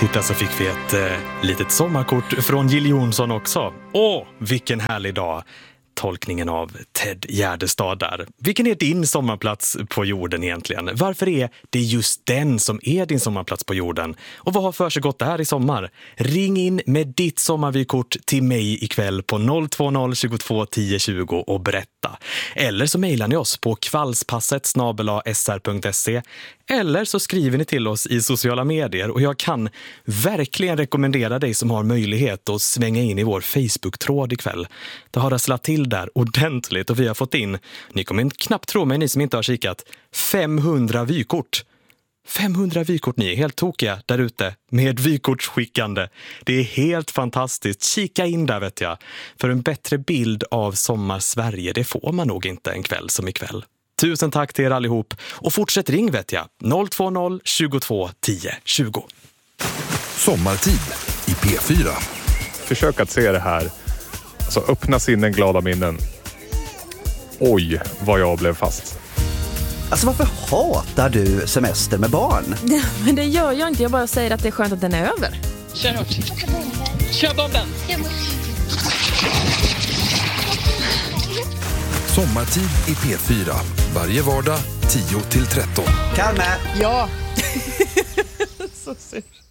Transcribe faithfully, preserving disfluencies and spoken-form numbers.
Titta, så fick vi ett eh, litet sommarkort från Jill Johnson också. Åh, vilken härlig dag! Tolkningen av Ted Gärdestad där. Vilken är din sommarplats på jorden egentligen? Varför är det just den som är din sommarplats på jorden? Och vad har för sig gått där i sommar? Ring in med ditt sommarvykort till mig ikväll på noll två noll tjugotvå tio tjugo och berätta. Eller så mejlar ni oss på kvällspasset snabel-a s r punkt se. Eller så skriver ni till oss i sociala medier, och jag kan verkligen rekommendera dig som har möjlighet att svänga in i vår Facebook-tråd ikväll. Det har rasslat till där ordentligt och vi har fått in, ni kommer knappt tro mig ni som inte har kikat, femhundra vykort. femhundra vykort, ni är helt tokiga där ute med vykortsskickande. Det är helt fantastiskt. Kika in där, vet jag. För en bättre bild av sommar-Sverige, det får man nog inte en kväll som ikväll. Tusen tack till er allihop. Och fortsätt ring, vet jag. noll två noll tjugotvå tio tjugo. Sommartid i P fyra. Försök att se det här. Alltså, öppna sinnen, glada minnen. Oj, vad jag blev fast. Alltså, varför hatar du semester med barn? Ja, men det gör jag inte. Jag bara säger att det är skönt att den är över. Kör hårt. Kör bomben. Sommartid i P fyra. Varje vardag tio till tretton. Kalme! Ja. Så synd.